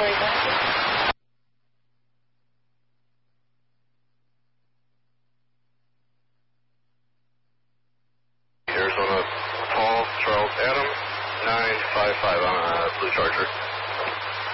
Arizona, Paul, Charles, Adam, 955 on Blue Charger.